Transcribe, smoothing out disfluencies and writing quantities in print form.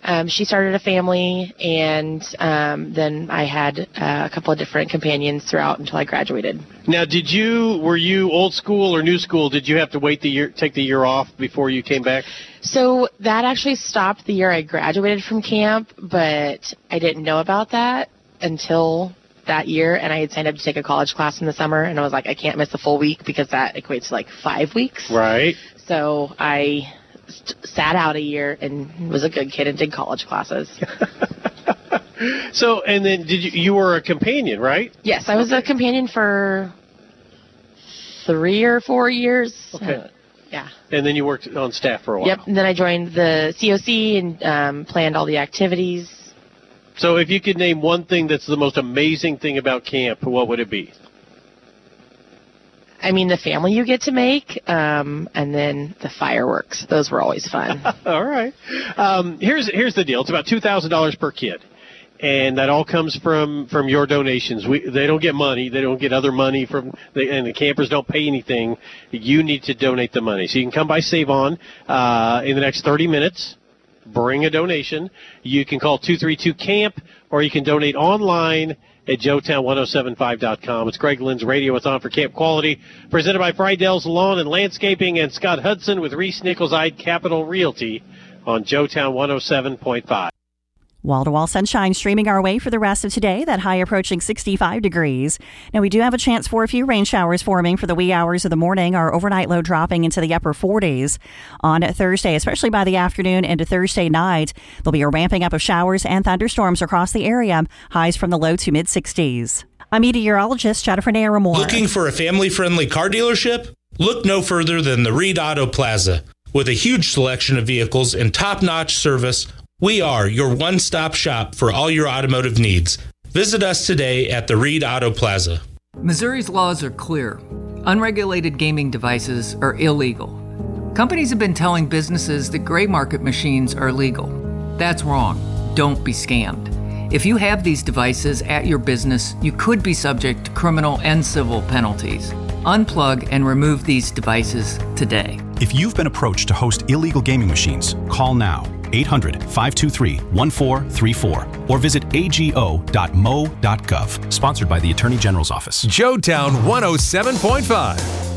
She started a family, and then I had a couple of different companions throughout until I graduated. Now, were you old school or new school? Did you have to take the year off before you came back? So that actually stopped the year I graduated from camp, but I didn't know about that until that year, and I had signed up to take a college class in the summer, and I was like, I can't miss a full week because that equates to like 5 weeks. Right. So I sat out a year and was a good kid and did college classes. So, and then you were a companion, right? Yes, I was a companion for 3 or 4 years. Okay. Yeah. And then you worked on staff for a while. Yep, and then I joined the COC and planned all the activities. So if you could name one thing that's the most amazing thing about camp, what would it be? I mean, the family you get to make, and then the fireworks. Those were always fun. All right. Here's the deal. It's about $2,000 per kid, and that all comes from your donations. They don't get money. They don't get other money and the campers don't pay anything. You need to donate the money. So you can come by Save On in the next 30 minutes. Bring a donation. You can call 232-CAMP, or you can donate online at joetown1075.com. It's Greg Lynn's Radio. It's on for Camp Quality. Presented by Friedell's Lawn and Landscaping and Scott Hudson with Reese Nichols Ide Capital Realty on Joetown 107.5. Wall-to-wall sunshine streaming our way for the rest of today, that high approaching 65 degrees. Now, we do have a chance for a few rain showers forming for the wee hours of the morning. Our overnight low dropping into the upper 40s on Thursday, especially by the afternoon into Thursday night. There'll be a ramping up of showers and thunderstorms across the area, highs from the low to mid-60s. I'm meteorologist Jennifer Naramore. Looking for a family-friendly car dealership? Look no further than the Reed Auto Plaza. With a huge selection of vehicles and top-notch service, we are your one-stop shop for all your automotive needs. Visit us today at the Reed Auto Plaza. Missouri's laws are clear. Unregulated gaming devices are illegal. Companies have been telling businesses that gray market machines are legal. That's wrong. Don't be scammed. If you have these devices at your business, you could be subject to criminal and civil penalties. Unplug and remove these devices today. If you've been approached to host illegal gaming machines, call now. 800-523-1434 or visit ago.mo.gov. Sponsored by the Attorney General's Office. Joetown 107.5.